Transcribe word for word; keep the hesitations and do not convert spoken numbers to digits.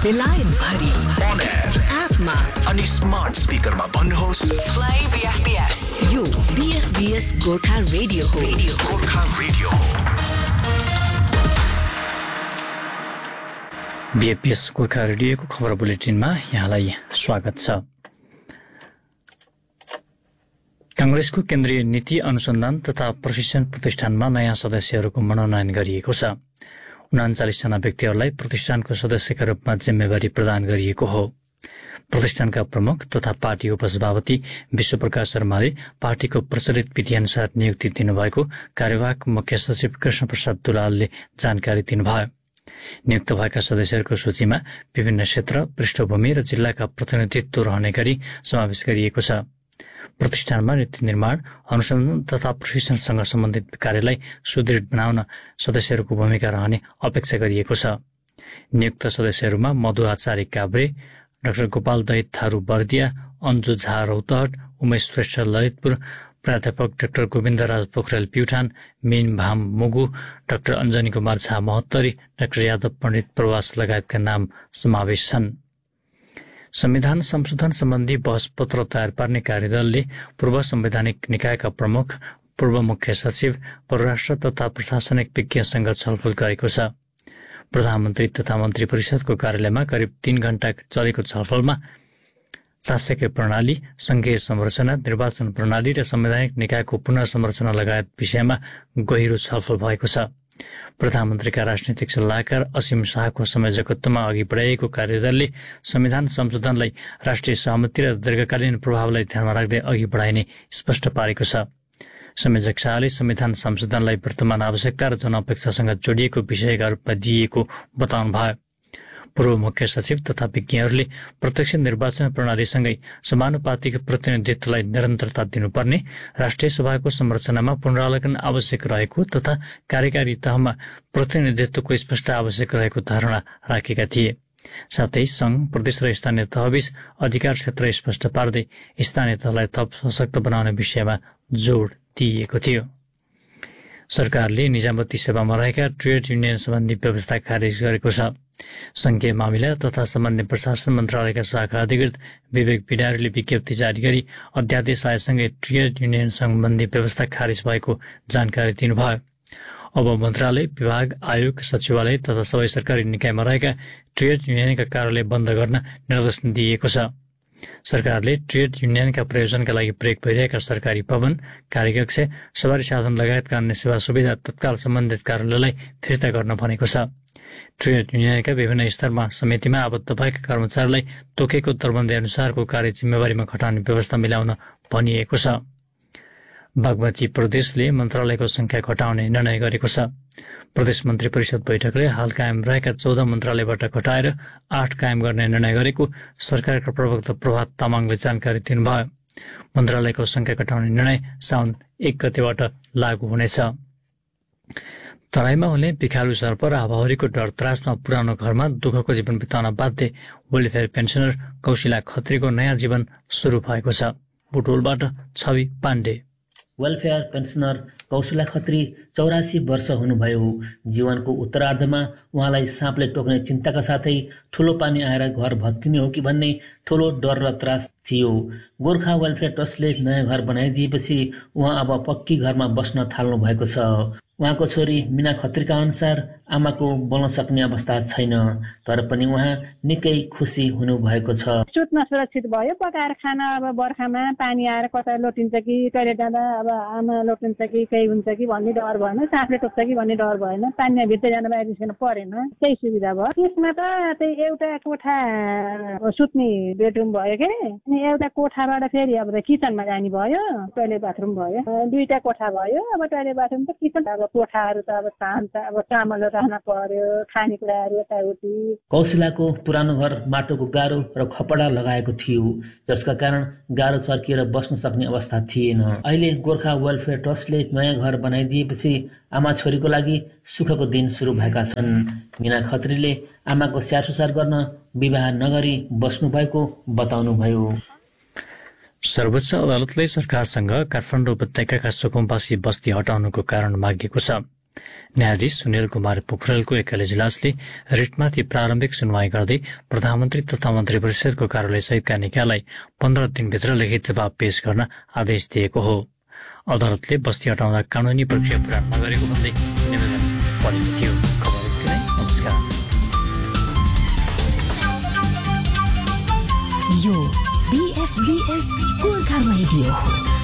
बेलायत भरि on air एपमा अनि स्मार्ट स्पिकरमा भन्नुहोस् प्ले बीएफपीएस। यो बीएफपीएस गोर्खा रेडियो हो। गोर्खा रेडियो हो। बीएफपीएस गोर्खा रेडियोको खबर बुलेटिनमा यहाँलाई स्वागत छ। कांग्रेसको केन्द्रीय नीति अनुसन्धान तथा प्रशिक्षण प्रतिष्ठानमा नयाँ सदस्यहरूको मनोनयन गरिएको छ। उनाचालीस जना व्यक्तिहरूलाई प्रतिष्ठानको सदस्यका रूपमा जिम्मेवारी प्रदान गरिएको हो। प्रतिष्ठानका प्रमुख तथा पार्टी उपसभापति विश्वप्रकाश शर्माले पार्टीको प्रचलित विधिअनुसार नियुक्ति दिनुभएको कार्यवाहक मुख्य सचिव कृष्ण प्रसाद दुलालले जानकारी दिनुभयो। नियुक्त भएका सदस्यहरूको सूचीमा विभिन्न क्षेत्र, पृष्ठभूमि र जिल्लाका प्रतिनिधित्व रहने गरी समावेश गरिएको छ। प्रतिष्ठानमा नीति निर्माण, अनुसन्धान तथा प्रशिक्षणसँग सम्बन्धित कार्यलाई सुदृढ बनाउन सदस्यहरूको भूमिका रहने अपेक्षा गरिएको छ। नियुक्त सदस्यहरूमा मधु आचार्य काभ्रे, डाक्टर गोपाल दैत थारू बर्दिया, अन्जु झा रौतहट, उमेश श्रेष्ठ ललितपुर, प्राध्यापक डाक्टर गोविन्दराज पोखरेल प्युठान, मीन भाम मुगु, डाक्टर अञ्जनी कुमार झा महोत्तरी, डाक्टर यादव पण्डित प्रवास लगायतका नाम समावेश छन्। संविधान संशोधन सम्बन्धी बहस पत्र तयार पार्ने कार्यदलले पूर्व संवैधानिक निकायका प्रमुख, पूर्व मुख्य सचिव, परराष्ट्र तथा प्रशासनिक विज्ञसँग छलफल गरेको छ। प्रधानमन्त्री तथा मन्त्री परिषदको कार्यालयमा करिब तीन घण्टा चलेको छलफलमा शासकीय प्रणाली, संघीय संरचना, निर्वाचन प्रणाली र संवैधानिक निकायको पुनः संरचना लगायत विषयमा गहिरो छलफल भएको छ। प्रधानमन्त्रीका राजनीतिक सल्लाहकार असीम शाहको संयोजकत्वमा अघि बढाइएको कार्यदलले संविधान संशोधनलाई राष्ट्रिय सहमति र दीर्घकालीन प्रभावलाई ध्यानमा राख्दै अघि बढाइने स्पष्ट पारेको छ। संयोजक शाहले संविधान संशोधनलाई वर्तमान आवश्यकता र जनअपेक्षासँग जोडिएको विषयका रूपमा दिइएको बताउनु भयो। पूर्व मुख्य सचिव तथा विज्ञहरूले प्रत्यक्ष निर्वाचन प्रणालीसँगै समानुपातिक प्रतिनिधित्वलाई निरन्तरता दिनुपर्ने, राष्ट्रिय सभाको संरचनामा पुनरावलोकन आवश्यक रहेको तथा कार्यकारी तहमा प्रतिनिधित्वको स्पष्ट आवश्यक रहेको धारणा राखेका थिए। साथै संघ, प्रदेश र स्थानीय तहबीच अधिकार क्षेत्र स्पष्ट पार्दै स्थानीय तहलाई थप सशक्त बनाउने विषयमा जोड दिइएको थियो। सरकारले निजामती सेवामा रहेका ट्रेड युनियन सम्बन्धी व्यवस्था खारेज गरेको छ। संघीय मामिला तथा सामान्य प्रशासन मन्त्रालयका शाखा अधिकृत विवेक बिडारीले विज्ञप्ति जारी गरी अध्यादेश आएसँगै ट्रेड युनियन सम्बन्धी व्यवस्था खारेज भएको जानकारी दिनुभयो। अब मन्त्रालय, विभाग, आयोग, सचिवालय तथा सबै सरकारी निकायमा रहेका ट्रेड युनियनका कार्यालय बन्द गर्न निर्देशन दिइएको छ। सरकारले ट्रेड युनियनका प्रयोजनका लागि प्रयोग भइरहेका सरकारी भवन, कार्यकक्ष, सवारी साधन लगायतका अन्य सेवा सुविधा तत्काल सम्बन्धित कार्यालयलाई फिर्ता गर्न भनेको छ। ट्रेड युनियनका विभिन्न स्तरमा समितिमा आबद्ध भएका कर्मचारीलाई तोकेको दरबन्दी अनुसारको कार्य जिम्मेवारीमा खटाउने व्यवस्था मिलाउन भनिएको छ। बागमती प्रदेशले मन्त्रालयको संख्या घटाउने निर्णय गरेको छ। प्रदेश मन्त्री परिषद बैठकले हाल कायम रहेका चौध मन्त्रालयबाट घटाएर आठ कायम गर्ने निर्णय गरेको सरकारका प्रवक्ता प्रभात तामाङले जानकारी दिनुभयो। मन्त्रालयको संख्या घटाउने निर्णय साउन एक गतेबाट लागू हुनेछ। तराईमा हुने बिखालु सर्प र हावाहुरीको डर त्रासमा पुरानो घरमा दुःखको जीवन बिताउन बाध्य वेलफेयर पेन्सनर कौशिला खत्रीको नयाँ जीवन सुरु भएको छ। बुटोलबाट छवि पाण्डे। वेलफेयर पेन्सनर कौशिला खत्री चौरासी वर्ष हुनुभयो। जीवनको उत्तरार्धमा उहाँलाई साँपले टोक्ने चिन्ताका साथै ठुलो पानी आएर घर भत्किने हो कि भन्ने ठुलो डर र त्रास थियो। गोर्खा वेलफेयर ट्रस्टले नयाँ घर बनाइदिएपछि उहाँ अब पक्की घरमा बस्न थाल्नु भएको छ। उहाँको छोरी मिना खत्रीका अनुसार आमाको बोल्न सक्ने अवस्था छैन, तर पनि उहाँ निकै खुसी हुनुभएको छ। सुत्न सुरक्षित भयो। पकाएर खाना अब बर्खामा पानी आएर कता लोटिन्छ कि टोइलेट जाँदा अब आमा लोटिन्छ कि केही हुन्छ कि भन्ने डर भएन, साँपले टोक्छ कि भन्ने डर भएन, पानीमा भित्र जान बाहिर निस्कनु परेन, त्यही सुविधा भयो। त्यसमा त त्यही एउटा कोठा सुत्ने बेडरुम भयो के, अनि एउटा कोठाबाट फेरि अब किचनमा जाने भयो, टोइलेट बाथरुम भयो, दुईटा कोठा भयो। अब टोइलेट बाथरुम त किचन, अब कोठाहरू त अब चाहन्छ, अब चामल राख्न पर्यो, खानेकुराहरू यताउति। कौशिलाको पुरानो घर माटोको गाह्रो र खपडा लगाएको थियो, जसका कारण गाह्रो चर्किएर बस्न सक्ने अवस्था थिएन। अहिले गोर्खा वेलफेयर ट्रस्टले नयाँ घर बनाइदिएपछि आमा छोरीको लागि सुखको दिन सुरु भएका छन्। मिना खत्रीले आमाको स्याहार सुसार गर्न विवाह नगरी बस्नु भएको बताउनुभयो। सर्वोच्च अदालतले सरकारसँग काठमाडौँ उपत्यकाका सुकुम्बासी बस्ती हटाउनुको कारण मागेको छ। न्यायाधीश सुनिल कुमार पोखरेलको एकल इजलासले रिटमाथि प्रारम्भिक सुनवाई गर्दै प्रधानमन्त्री तथा मन्त्री परिषदको कार्यालय सहितका निकायलाई पन्ध्र दिनभित्र लिखित जवाब पेश गर्न आदेश दिएको हो। अदालतले बस्ती हटाउँदा कानूनी प्रक्रिया पूरा नगरेको भन्दै निवेदन परेको थियो। खबर यति नै। नमस्कार। यो बीएफबीएस गोर्खा रेडियो हो।